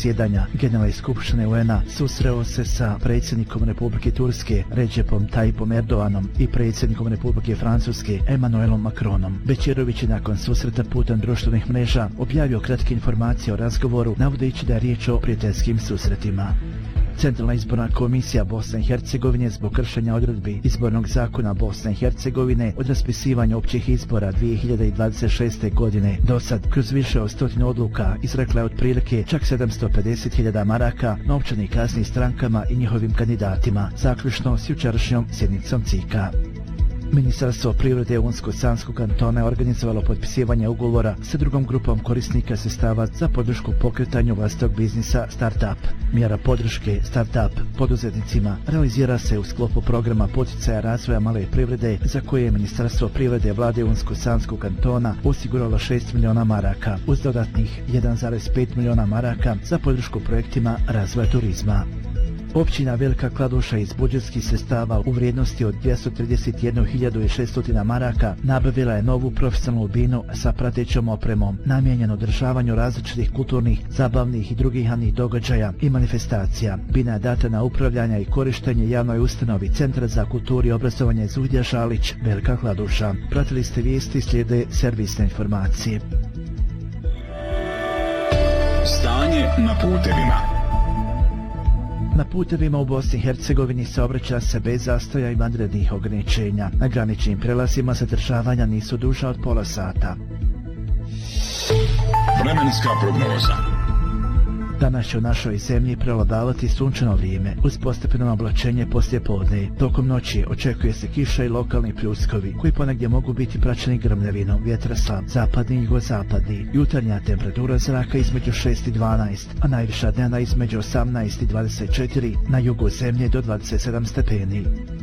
zasjedanja Generalne skupštine UN-a susreo se sa predsjednikom Republike Turske Recepom Tayyipom Erdoganom i predsjednikom Republike Francuske Emmanuelom Macronom. Bećirović je nakon susreta putem društvenih mreža objavio kratke informacije o razgovoru, navodeći da je riječ o prijateljskim susretima. Centralna izborna komisija Bosne i Hercegovine zbog kršenja odredbi izbornog zakona Bosne i Hercegovine od raspisivanja općih izbora 2026. godine do sad kroz više od 100 odluka izrekla je otprilike čak 750.000 maraka novčanih kazni strankama i njihovim kandidatima, zaključno s jučerašnjom sjednicom CIK-a. Ministarstvo privrede Unsko-Sanskog kantona je organizovalo potpisivanje ugovora sa drugom grupom korisnika sredstava za podršku pokretanju vlastitog biznisa Startup. Mjera podrške Startup poduzetnicima realizira se u sklopu programa poticaja razvoja male privrede za koje je Ministarstvo privrede vlade Unsko-Sanskog kantona osiguralo 6 miliona maraka uz dodatnih 1,5 miliona maraka za podršku projektima razvoja turizma. Općina Velika Kladuša iz budžetskih sredstava u vrijednosti od 231.600 maraka nabavila je novu profesionalnu binu sa pratećom opremom namijenjenu održavanju različitih kulturnih, zabavnih i drugih javnih događaja i manifestacija. Bina je data na upravljanje i korištenje javnoj ustanovi Centra za kulturu i obrazovanje Zuhdija Šalić, Velika Kladuša. Pratili ste vijesti, slijede servisne informacije. Stanje na putevima. Na putevima u Bosni i Hercegovini saobraća se bez zastoja i vanrednih ograničenja. Na graničnim prelazima zadržavanja nisu duža od pola sata. Vremenska prognoza. Danas će u našoj zemlji prevladavati sunčano vrijeme uz postepeno oblačenje poslije podne. Tokom noći očekuje se kiša i lokalni pljuskovi koji ponegdje mogu biti praćeni grmljavinom, vjetra slab, zapadni i jugozapadni. Jutarnja temperatura zraka između 6 i 12, a najviša dnevna između 18 i 24, na jugu zemlje do 27 stepeni.